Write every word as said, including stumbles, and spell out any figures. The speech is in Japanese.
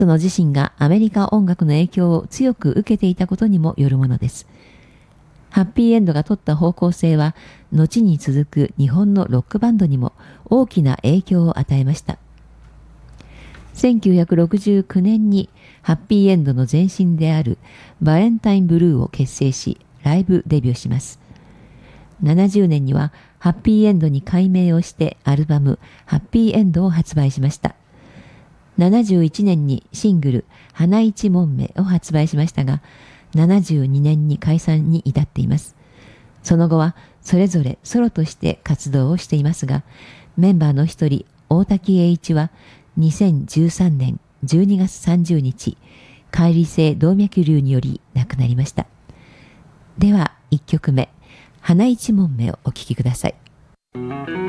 その自身がアメリカ音楽の影響を強く受けていたことにもよるものです。ハッピーエンドが取った方向性は、後に続く日本のロックバンドにも大きな影響を与えました。せんきゅうひゃくろくじゅうきゅうねんにハッピーエンドの前身であるバレンタインブルーを結成し、ライブデビューします。ななじゅうねんにはハッピーエンドに改名をしてアルバムハッピーエンドを発売しました。ななじゅういちねんにシングル花一門目を発売しましたが、ななじゅうにねんに解散に至っています。その後はそれぞれソロとして活動をしていますが、メンバーの一人大滝栄一はにせんじゅうさんねんじゅうにがつさんじゅうにち、解離性動脈瘤により亡くなりました。ではいっきょくめ、花一門目をお聴きください。